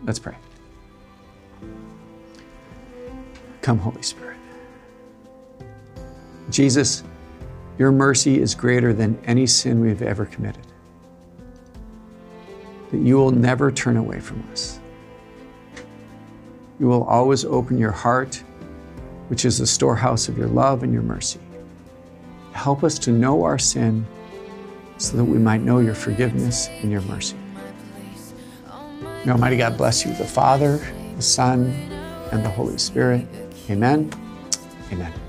Let's pray. Come, Holy Spirit. Jesus, your mercy is greater than any sin we've ever committed. That you will never turn away from us. You will always open your heart, which is the storehouse of your love and your mercy. Help us to know our sin so that we might know your forgiveness and your mercy. May Almighty God bless you, the Father, the Son, and the Holy Spirit. Amen. Amen.